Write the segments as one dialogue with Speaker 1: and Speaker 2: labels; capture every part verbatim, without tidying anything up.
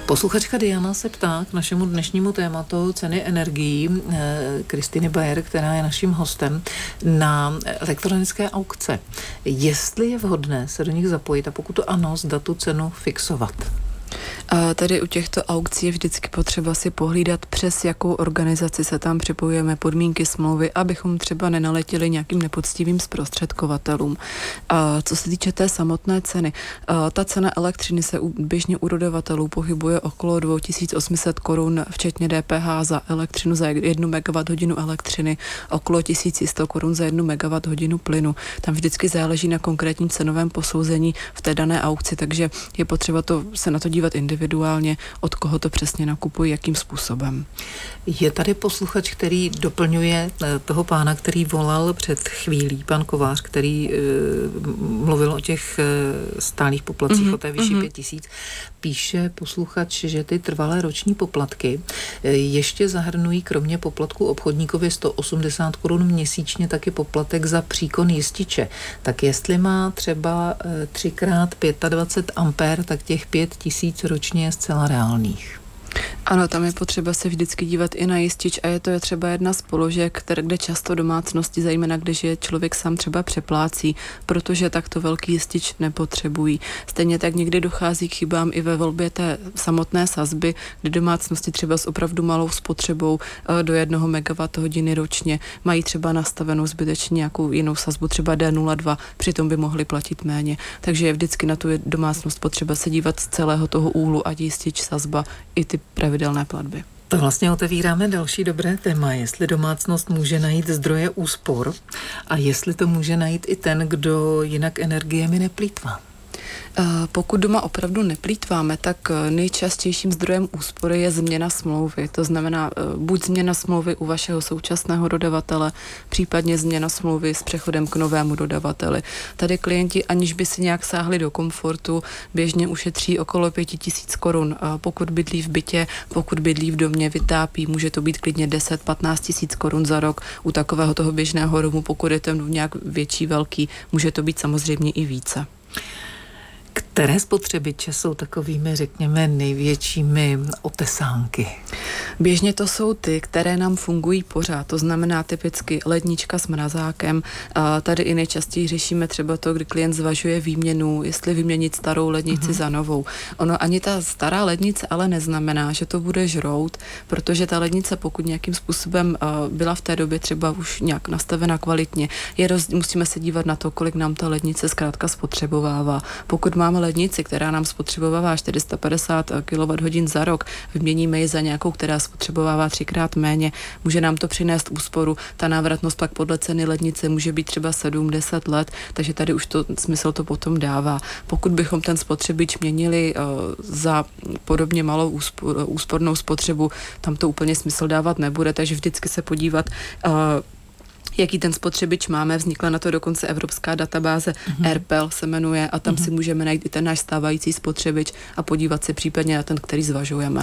Speaker 1: Posluchačka Diana se ptá k našemu dnešnímu tématu ceny energií Kristýny Bayer, která je naším hostem, na elektronické aukce. Jestli je vhodné se do nich zapojit a pokud to ano, zda tu cenu fixovat.
Speaker 2: A tady u těchto aukcí je vždycky potřeba si pohlídat, přes jakou organizaci se tam připojujeme, podmínky smlouvy, abychom třeba nenaletěli nějakým nepoctivým zprostředkovatelům. A co se týče té samotné ceny, a ta cena elektřiny se u, běžně u dodavatelů pohybuje okolo dva tisíce osm set korun, včetně D P H za elektřinu za jednu megawatthodinu elektřiny, okolo tisíc sto korun za jednu megawatthodinu plynu. Tam vždycky záleží na konkrétním cenovém posouzení v té dané aukci, takže je potřeba to, se na to dívat individuálně, od koho to přesně nakupují, jakým způsobem.
Speaker 1: Je tady posluchač, který doplňuje toho pána, který volal před chvílí, pan Kovář, který e, mluvil o těch e, stálých poplatcích, mm-hmm. o té výši mm-hmm. pět tisíc. Píše posluchač, že ty trvalé roční poplatky e, ještě zahrnují kromě poplatku obchodníkovi sto osmdesát korun měsíčně taky poplatek za příkon jističe. Tak jestli má třeba e, tři krát dvacet pět ampér, tak těch pět tisíc ročně je zcela reálných.
Speaker 2: Ano, tam je potřeba se vždycky dívat i na jistič a je to je třeba jedna z položek, které, kde často domácnosti, zejména když je člověk sám třeba přeplácí, protože takto velký jistič nepotřebují. Stejně tak někdy dochází k chybám i ve volbě té samotné sazby, kdy domácnosti třeba s opravdu malou spotřebou do jednoho megawatthodiny ročně mají třeba nastavenou zbytečně nějakou jinou sazbu, třeba D nula dva, přitom by mohli platit méně. Takže je vždycky na tu domácnost potřeba se dívat z celého toho úhlu, ať jistič, sazba, i ty pravidelné platby.
Speaker 1: To vlastně otevíráme další dobré téma, jestli domácnost může najít zdroje úspor a jestli to může najít i ten, kdo jinak energiemi neplýtvá.
Speaker 2: Pokud doma opravdu neplýtváme, tak nejčastějším zdrojem úspory je změna smlouvy. To znamená buď změna smlouvy u vašeho současného dodavatele, případně změna smlouvy s přechodem k novému dodavateli. Tady klienti, aniž by si nějak sáhli do komfortu, běžně ušetří okolo pět tisíc korun. Pokud bydlí v bytě, pokud bydlí v domě, vytápí, může to být klidně deset až patnáct tisíc korun za rok. U takového toho běžného domu, pokud je ten nějak větší, velký, může to být samozřejmě i více.
Speaker 1: Které spotřebiče jsou takovými, řekněme, největšími otesánky?
Speaker 2: Běžně to jsou ty, které nám fungují pořád, to znamená typicky lednička s mrazákem. A tady i nejčastěji řešíme třeba to, kdy klient zvažuje výměnu, jestli vyměnit starou lednici uh-huh. za novou. Ono ani ta stará lednice ale neznamená, že to bude žrout, protože ta lednice, pokud nějakým způsobem uh, byla v té době třeba už nějak nastavena kvalitně, je roz, musíme se dívat na to, kolik nám ta lednice zkrátka spotřebovává. Pokud máme lednici, která nám spotřebovává čtyři sta padesát kilowatthodin za rok, vyměníme ji za nějakou, která spotřebovává třikrát méně, může nám to přinést úsporu. Ta návratnost pak podle ceny lednice může být třeba sedm deset let, takže tady už to smysl to potom dává. Pokud bychom ten spotřebič měnili uh, za podobně malou úspor, úspornou spotřebu, tam to úplně smysl dávat nebude, takže vždycky se podívat uh, jaký ten spotřebič máme, vznikla na to dokonce evropská databáze, mm-hmm. R P E L se jmenuje a tam mm-hmm. si můžeme najít i ten náš stávající spotřebič a podívat se případně na ten, který zvažujeme.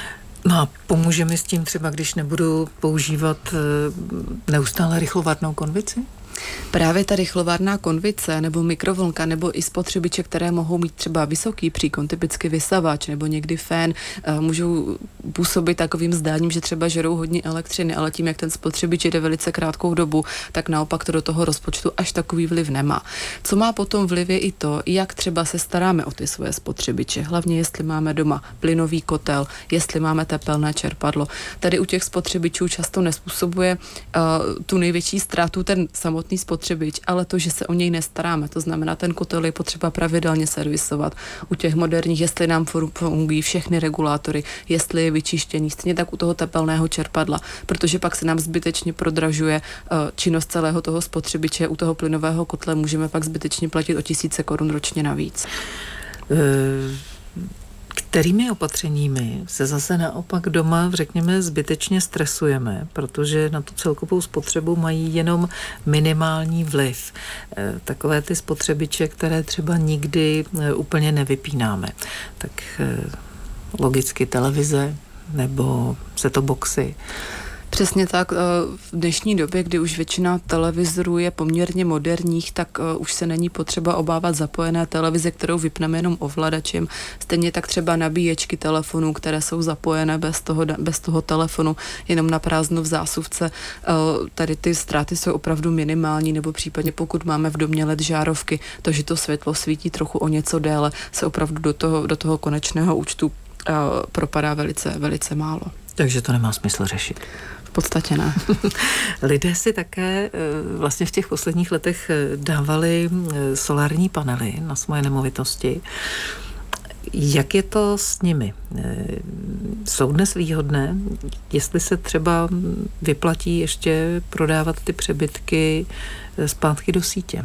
Speaker 1: No a pomůže mi s tím třeba, když nebudu používat neustále rychlovarnou konvici?
Speaker 2: Právě ta rychlovárná konvice nebo mikrovlnka nebo i spotřebiče, které mohou mít třeba vysoký příkon, typicky vysavač nebo někdy fén, můžou působit takovým zdáním, že třeba žerou hodně elektřiny, ale tím, jak ten spotřebič jede velice krátkou dobu, tak naopak to do toho rozpočtu až takový vliv nemá. Co má potom vliv je i to, jak třeba se staráme o ty svoje spotřebiče, hlavně jestli máme doma plynový kotel, jestli máme tepelné čerpadlo. Tady u těch spotřebičů často nespůsobuje uh, tu největší ztrátu ten samotný spotřebič, ale to, že se o něj nestaráme. To znamená, ten kotel je potřeba pravidelně servisovat. U těch moderních, jestli nám fungují všechny regulátory, jestli je vyčištěný, stejně tak u toho tepelného čerpadla, protože pak se nám zbytečně prodražuje uh, činnost celého toho spotřebiče. U toho plynového kotle můžeme pak zbytečně platit o tisíce korun ročně navíc.
Speaker 1: Uh... Kterými opatřeními se zase naopak doma, řekněme, zbytečně stresujeme, protože na tu celkovou spotřebu mají jenom minimální vliv. Takové ty spotřebiče, které třeba nikdy úplně nevypínáme. Tak logicky televize nebo set-top boxy.
Speaker 2: Přesně tak. V dnešní době, kdy už většina televizorů je poměrně moderních, tak už se není potřeba obávat zapojené televize, kterou vypneme jenom ovladačem. Stejně tak třeba nabíječky telefonů, které jsou zapojené bez toho, bez toho telefonu, jenom na prázdno v zásuvce. Tady ty ztráty jsou opravdu minimální, nebo případně pokud máme v domě el é dé žárovky, to, že to světlo svítí trochu o něco déle, se opravdu do toho, do toho konečného účtu propadá velice, velice málo.
Speaker 1: Takže to nemá smysl řešit.
Speaker 2: V podstatě ne.
Speaker 1: Lidé si také vlastně v těch posledních letech dávali solární panely na svoje nemovitosti. Jak je to s nimi? Jsou dnes výhodné? Jestli se třeba vyplatí ještě prodávat ty přebytky zpátky do sítě?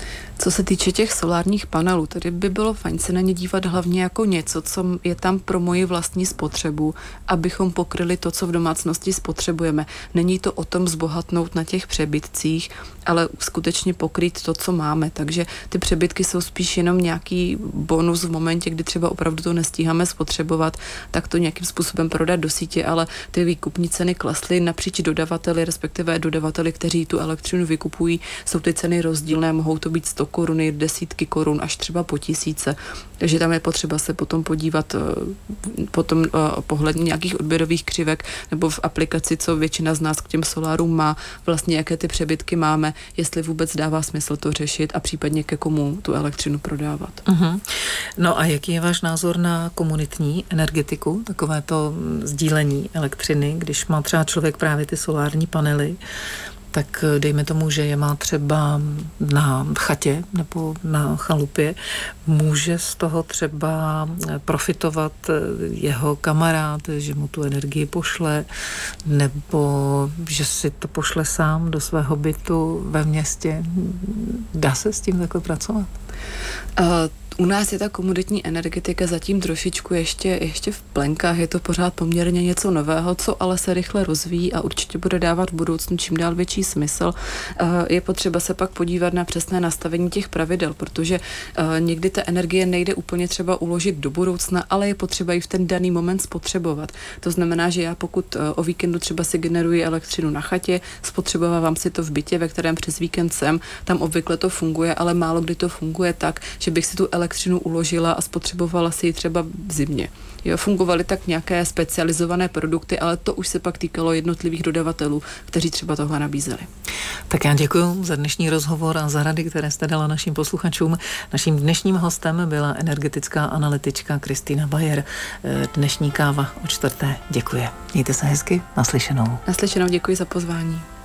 Speaker 2: Co se týče těch solárních panelů, tady by bylo fajn se na ně dívat hlavně jako něco, co je tam pro moji vlastní spotřebu, abychom pokryli to, co v domácnosti spotřebujeme. Není to o tom zbohatnout na těch přebytcích, ale skutečně pokrýt to, co máme. Takže ty přebytky jsou spíš jenom nějaký bonus v momentě, kdy třeba opravdu to nestíháme spotřebovat, tak to nějakým způsobem prodat do sítě, ale ty výkupní ceny klesly napříč dodavateli, respektive dodavateli, kteří tu elektřinu vykupují, jsou ty ceny rozdílné, mohou to být sto koruny, desítky korun, až třeba po tisíce. Takže tam je potřeba se potom podívat potom pohledně nějakých odběrových křivek nebo v aplikaci, co většina z nás k těm solárům má, vlastně jaké ty přebytky máme, jestli vůbec dává smysl to řešit a případně ke komu tu elektřinu prodávat.
Speaker 1: Uh-huh. No a jaký je váš názor na komunitní energetiku, takovéto sdílení elektřiny, když má třeba člověk právě ty solární panely, tak dejme tomu, že je má třeba na chatě nebo na chalupě, může z toho třeba profitovat jeho kamarád, že mu tu energii pošle, nebo že si to pošle sám do svého bytu ve městě. Dá se s tím takhle pracovat?
Speaker 2: Uh, U nás je ta komunitní energetika zatím trošičku ještě, ještě v plenkách, je to pořád poměrně něco nového, co ale se rychle rozvíjí a určitě bude dávat v budoucnu čím dál větší smysl. Je potřeba se pak podívat na přesné nastavení těch pravidel, protože někdy ta energie nejde úplně třeba uložit do budoucna, ale je potřeba ji v ten daný moment spotřebovat. To znamená, že já pokud o víkendu třeba si generuji elektřinu na chatě, spotřebovávám si to v bytě, ve kterém přes víkend jsem, tam obvykle to funguje, ale málo kdy to funguje tak, že bych si tu elektřinu uložila a spotřebovala si ji třeba v zimě. Jo, fungovaly tak nějaké specializované produkty, ale to už se pak týkalo jednotlivých dodavatelů, kteří třeba tohle nabízeli.
Speaker 1: Tak já děkuji za dnešní rozhovor a za rady, které jste dala našim posluchačům. Naším dnešním hostem byla energetická analytička Kristýna Bayer. Dnešní káva o čtvrté. Děkuji. Mějte se hezky. Naslyšenou.
Speaker 2: Naslyšenou, děkuji za pozvání.